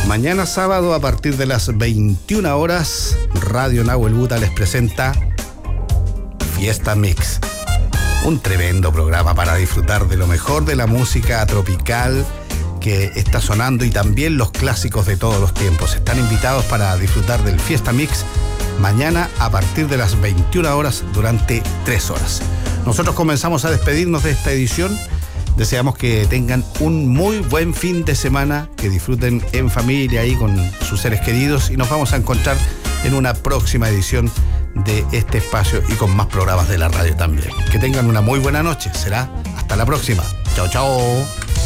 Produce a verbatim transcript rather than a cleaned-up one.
Mañana sábado a partir de las veintiuna horas, Radio Nahuel Buta les presenta Fiesta Mix. Un tremendo programa para disfrutar de lo mejor de la música tropical que está sonando y también los clásicos de todos los tiempos. Están invitados para disfrutar del Fiesta Mix mañana a partir de las veintiuna horas durante tres horas. Nosotros comenzamos a despedirnos de esta edición. Deseamos que tengan un muy buen fin de semana, que disfruten en familia y con sus seres queridos, y nos vamos a encontrar en una próxima edición de este espacio y con más programas de la radio también. Que tengan una muy buena noche. Será hasta la próxima. Chao, chao.